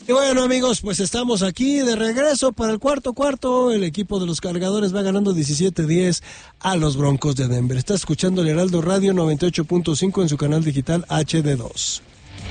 Y bueno, amigos, pues estamos aquí de regreso para el cuarto. El equipo de los Cargadores va ganando 17-10 a los Broncos de Denver. Está escuchando el Heraldo Radio 98.5 en su canal digital HD2.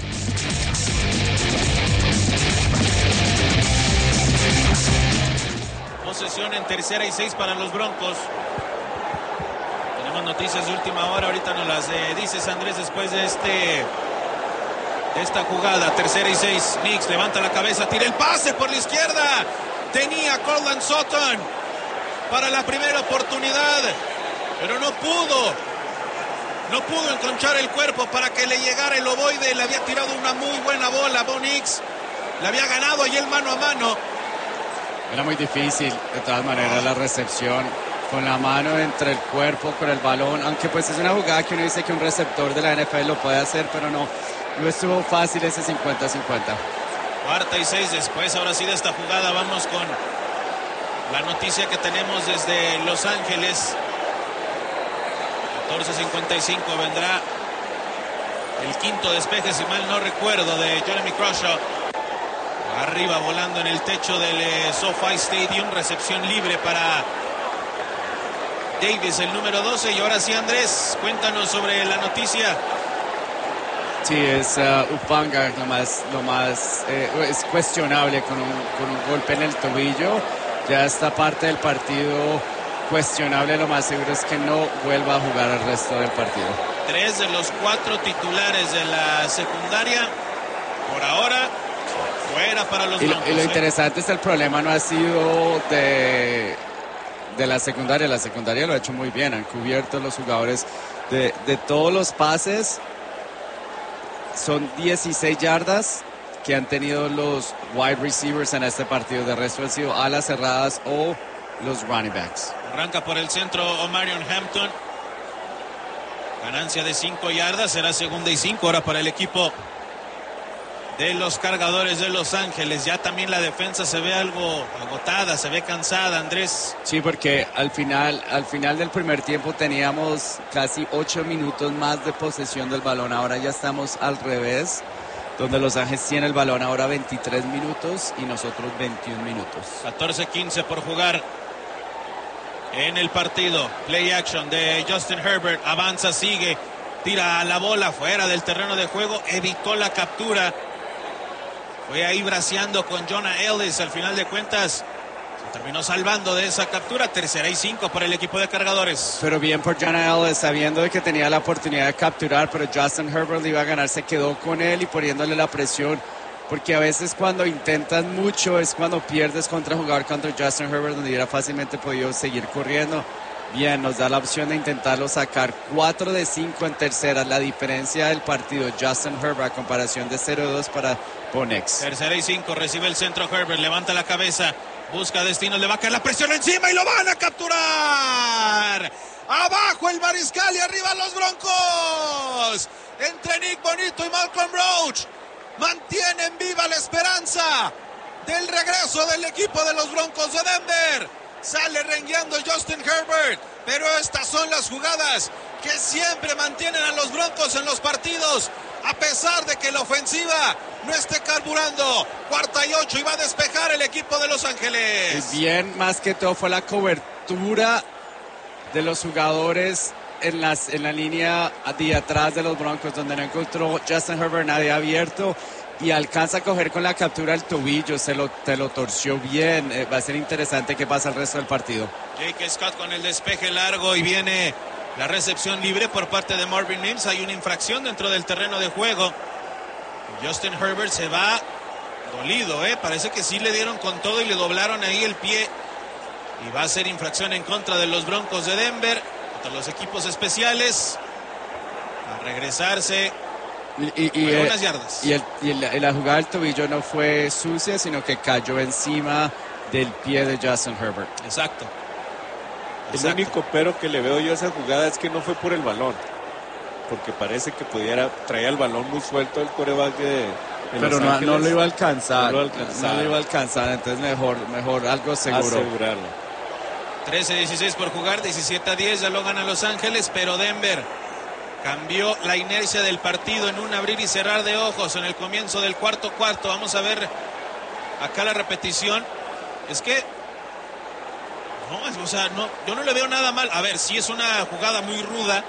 Posesión en 3ª y 6 para los Broncos. Tenemos noticias de última hora, ahorita nos las dices, Andrés, después de esta jugada. 3ª y 6, Nix levanta la cabeza, tira el pase por la izquierda. Tenía Courtland Sutton para la primera oportunidad, pero no pudo enconchar el cuerpo para que le llegara el ovoide. Le había tirado una muy buena bola Bo Nix, le había ganado ahí el mano a mano. Era muy difícil, de todas maneras, la recepción con la mano entre el cuerpo, con el balón, aunque pues es una jugada que uno dice que un receptor de la NFL lo puede hacer, pero no estuvo fácil ese 50-50. 4ª y 6 después, ahora sí, de esta jugada. Vamos con la noticia que tenemos desde Los Ángeles. 14:55 vendrá el quinto despeje, si mal no recuerdo, de Jeremy Crawshaw. Arriba, volando en el techo del SoFi Stadium. Recepción libre para Davis, el número 12. Y ahora sí, Andrés, cuéntanos sobre la noticia. Sí, es Hufanga, lo más es cuestionable con un golpe en el tobillo. Ya esta parte del partido cuestionable, lo más seguro es que no vuelva a jugar el resto del partido. 3 de los 4 titulares de la secundaria, por ahora, fuera para los Broncos. Y lo interesante es el problema no ha sido de la secundaria. La secundaria lo ha hecho muy bien, han cubierto los jugadores de todos los pases. Son 16 yardas que han tenido los wide receivers en este partido. De resto han sido alas cerradas o los running backs. Arranca por el centro Omarion Hampton. Ganancia de 5 yardas. Será 2ª y 5 ahora para el equipo de los Cargadores de Los Ángeles. Ya también la defensa se ve algo agotada, se ve cansada, Andrés. Sí, porque al final del primer tiempo teníamos casi 8 minutos más de posesión del balón. Ahora ya estamos al revés, donde Los Ángeles tiene el balón ahora 23 minutos y nosotros 21 minutos. 14-15 por jugar en el partido. Play action de Justin Herbert. Avanza, sigue, tira la bola fuera del terreno de juego. Evitó la captura. Fue ahí braceando con Jonah Ellis. Al final de cuentas se terminó salvando de esa captura. 3ª y 5 por el equipo de Cargadores. Pero bien por Jonah Ellis, sabiendo de que tenía la oportunidad de capturar, pero Justin Herbert le iba a ganar, se quedó con él y poniéndole la presión, porque a veces cuando intentas mucho es cuando pierdes contra jugar contra Justin Herbert, donde hubiera fácilmente podido seguir corriendo. Bien, nos da la opción de intentarlo sacar. 4 de 5 en terceras, la diferencia del partido. Justin Herbert a comparación de 0-2 para Bo Nix. 3ª y 5, recibe el centro Herbert, levanta la cabeza, busca destino, le va a caer la presión encima y lo van a capturar. Abajo el mariscal y arriba los Broncos. Entre Nick Bonito y Malcolm Roach mantienen viva la esperanza del regreso del equipo de los Broncos de Denver. Sale rengueando Justin Herbert, pero estas son las jugadas que siempre mantienen a los Broncos en los partidos, a pesar de que la ofensiva no esté carburando. 4ª y 8 y va a despejar el equipo de Los Ángeles. Bien, más que todo fue la cobertura de los jugadores en la línea de atrás de los Broncos, donde no encontró Justin Herbert nadie abierto y alcanza a coger con la captura el tobillo, te lo torció bien. Va a ser interesante qué pasa el resto del partido. Jake Scott con el despeje largo y viene la recepción libre por parte de Marvin Mims. Hay una infracción dentro del terreno de juego. Justin Herbert se va dolido, parece que sí le dieron con todo y le doblaron ahí el pie. Y va a ser infracción en contra de los Broncos de Denver, contra los equipos especiales. A regresarse unas yardas. Y la jugada del tobillo no fue sucia, sino que cayó encima del pie de Justin Herbert. Exacto. El único pero que le veo yo a esa jugada es que no fue por el balón, porque parece que traía el balón muy suelto el quarterback de pero no lo iba a alcanzar. No lo iba a alcanzar, entonces mejor algo seguro. Asegurarlo. 13-16 por jugar, 17-10, ya lo gana Los Ángeles, pero Denver cambió la inercia del partido en un abrir y cerrar de ojos en el comienzo del cuarto. Vamos a ver acá la repetición. Es que no, o sea, no, yo no le veo nada mal. A ver, sí es una jugada muy ruda,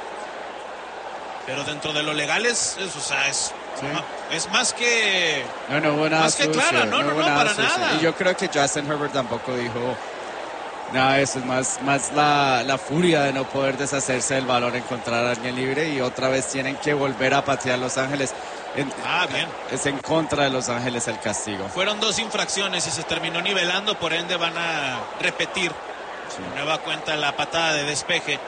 pero dentro de lo legal es o sea, es más que no hubo nada más que sucio, clara, no, para nada. Y yo creo que Justin Herbert tampoco dijo nada, eso es más la furia de no poder deshacerse del balón, encontrar a alguien libre, y otra vez tienen que volver a patear Los Ángeles. Bien. Es en contra de Los Ángeles el castigo. Fueron 2 infracciones y se terminó nivelando, por ende van a repetir. Nueva cuenta la patada de despeje.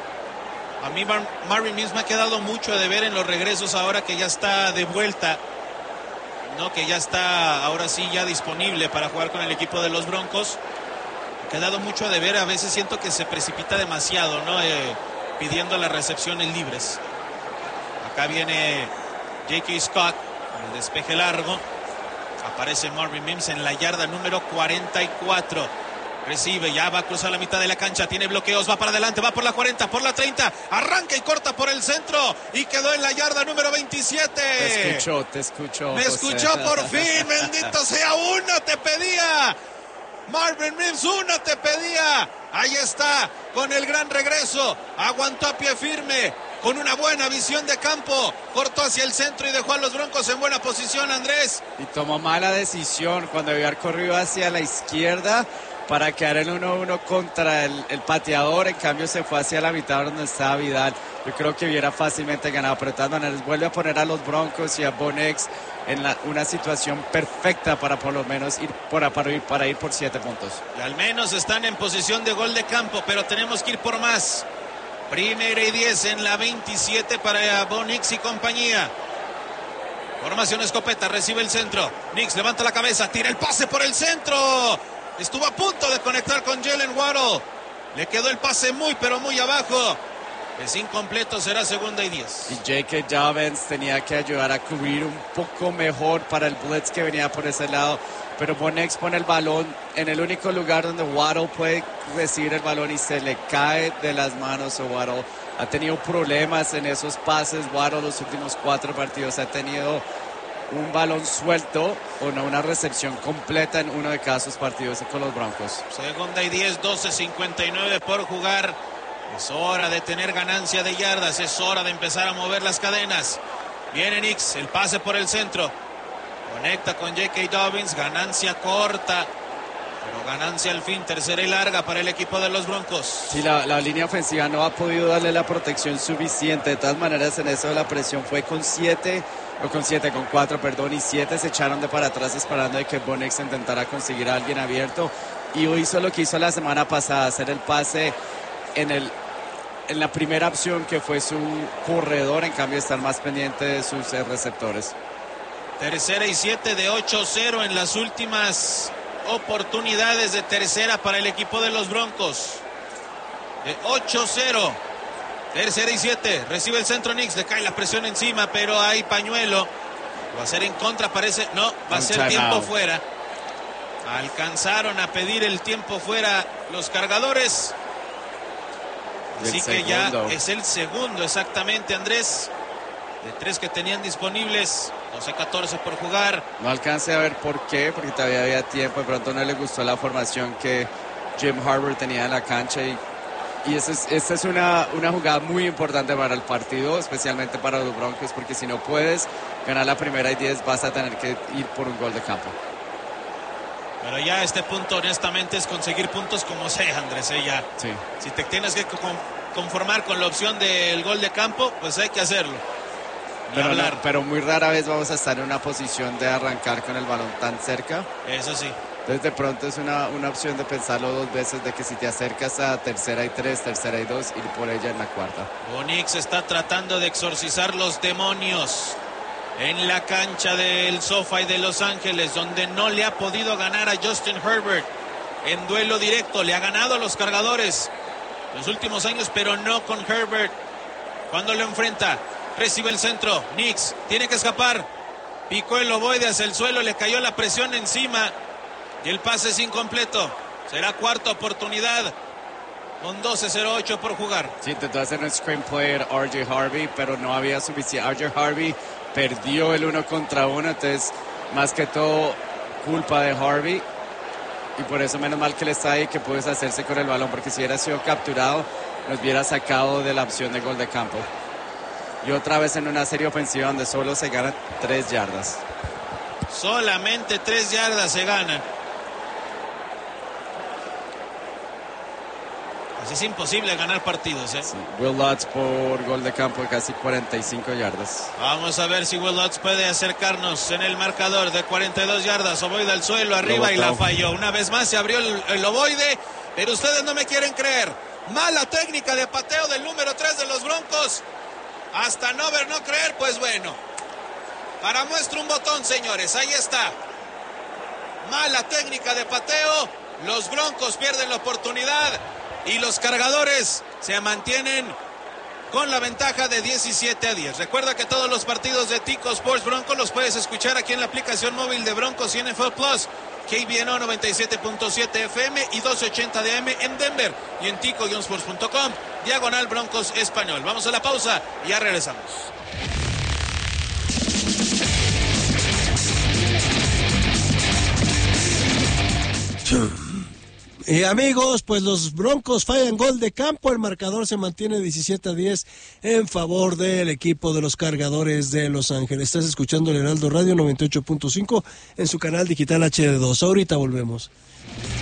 A mí Marvin Mims me ha quedado mucho de ver en los regresos ahora que ya está de vuelta, ¿no? Que ya está ahora sí ya disponible para jugar con el equipo de los Broncos. Me ha quedado mucho de ver, a veces siento que se precipita demasiado, ¿no? Pidiendo las recepciones libres. Acá viene J.K. Scott con el despeje largo. Aparece Marvin Mims en la yarda número 44. Recibe, ya va a cruzar la mitad de la cancha, tiene bloqueos, va para adelante, va por la 40, por la 30, arranca y corta por el centro y quedó en la yarda número 27. Te escuchó. Me escuchó por fin, bendito sea, uno te pedía. Marvin Mims, uno te pedía. Ahí está, con el gran regreso, aguantó a pie firme, con una buena visión de campo, cortó hacia el centro y dejó a los Broncos en buena posición, Andrés. Y tomó mala decisión cuando había corrido hacia la izquierda para quedar en 1-1 contra el pateador. En cambio se fue hacia la mitad donde estaba Vidal. Yo creo que hubiera fácilmente ganado, pero de todas maneras vuelve a poner a los Broncos y a Bo Nix en una situación perfecta para por lo menos ir por 7 puntos. Y al menos están en posición de gol de campo, pero tenemos que ir por más. 1ª y 10 en la 27 para Bo Nix y compañía. Formación escopeta, recibe el centro. Nix levanta la cabeza, tira el pase por el centro. Estuvo a punto de conectar con Jalen Waddle. Le quedó el pase pero muy abajo. Es incompleto, será 2ª y 10. Y J.K. Dobbins tenía que ayudar a cubrir un poco mejor para el blitz que venía por ese lado. Pero Bo Nix pone el balón en el único lugar donde Waddle puede recibir el balón y se le cae de las manos a Waddle. Ha tenido problemas en esos pases. Waddle los últimos 4 partidos ha tenido un balón suelto o no una recepción completa en uno de cada sus partidos con los Broncos. 2ª y 10, 12:59 por jugar. Es hora de tener ganancia de yardas, es hora de empezar a mover las cadenas. Viene Nix, el pase por el centro. Conecta con J.K. Dobbins, ganancia corta, pero ganancia al fin, 3ª y larga para el equipo de los Broncos. Sí, la línea ofensiva no ha podido darle la protección suficiente. De todas maneras, en eso de la presión fue con 4, y 7 se echaron de para atrás esperando de que Bo Nix intentara conseguir a alguien abierto. Y hizo lo que hizo la semana pasada, hacer el pase en la primera opción que fue su corredor, en cambio estar más pendiente de sus receptores. 3ª y 7 de 8-0 en las últimas oportunidades de tercera para el equipo de los Broncos. De 8-0. 3ª y 7. Recibe el centro Nix. Le cae la presión encima, pero hay pañuelo. Va a ser en contra, parece. No, va a ser tiempo fuera. Alcanzaron a pedir el tiempo fuera los cargadores. Así que ya es el segundo, exactamente, Andrés. De 3 que tenían disponibles. 12-14 por jugar. No alcancé a ver por qué, porque todavía había tiempo. De pronto no le gustó la formación que Jim Harbaugh tenía en la cancha. Y esta es una jugada muy importante para el partido, especialmente para los Broncos, porque si no puedes ganar la 1ª y 10, vas a tener que ir por un gol de campo. Pero ya a este punto, honestamente, es conseguir puntos como sea, Andrés. Ya. Sí. Si te tienes que conformar con la opción del gol de campo, pues hay que hacerlo. Pero muy rara vez vamos a estar en una posición de arrancar con el balón tan cerca. Eso sí. Entonces de pronto es una opción de pensarlo 2 veces, de que si te acercas a 3ª y 3, 3ª y 2, ir por ella en la 4ª. Bo Nix está tratando de exorcizar los demonios en la cancha del SoFi de Los Ángeles, donde no le ha podido ganar a Justin Herbert en duelo directo. Le ha ganado a los cargadores los últimos años, pero no con Herbert. Cuando lo enfrenta, recibe el centro. Nix tiene que escapar. Picó el ovoide hacia el suelo, le cayó la presión encima. Y el pase es incompleto. Será 4ª oportunidad con 12:08 por jugar. Sí, intentó hacer un screenplay a R.J. Harvey, pero no había suficiente. R.J. Harvey perdió el 1 contra 1, entonces más que todo culpa de Harvey. Y por eso menos mal que él está ahí, que puede hacerse con el balón, porque si hubiera sido capturado, nos hubiera sacado de la opción de gol de campo. Y otra vez en una serie ofensiva donde solo se ganan 3 yardas. Solamente 3 yardas se ganan. Así es imposible ganar partidos, ¿eh? Sí. Will Lutz por gol de campo de casi 45 yardas. Vamos a ver si Will Lutz puede acercarnos en el marcador de 42 yardas. Ovoide al suelo, arriba y la falló. Una vez más se abrió el ovoide, pero ustedes no me quieren creer. Mala técnica de pateo del número 3 de los Broncos. Hasta no ver, no creer, pues bueno. Para muestra un botón, señores, ahí está. Mala técnica de pateo. Los Broncos pierden la oportunidad y los Cargadores se mantienen con la ventaja de 17-10. Recuerda que todos los partidos de Tico Sports Broncos los puedes escuchar aquí en la aplicación móvil de Broncos y NFL Plus, KBNO 97.7 FM y 1280 de AM en Denver y en tico-sports.com, diagonal Broncos Español. Vamos a la pausa y ya regresamos. Y amigos, pues los Broncos fallan gol de campo, el marcador se mantiene 17-10 en favor del equipo de los Cargadores de Los Ángeles. Estás escuchando el Heraldo Radio 98.5 en su canal digital HD2. Ahorita volvemos.